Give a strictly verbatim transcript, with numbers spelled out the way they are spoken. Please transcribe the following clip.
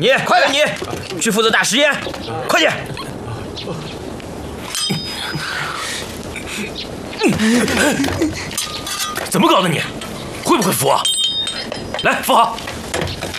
你快点，你去负责打实验，快点！怎么搞的你？会不会扶啊？来，扶好。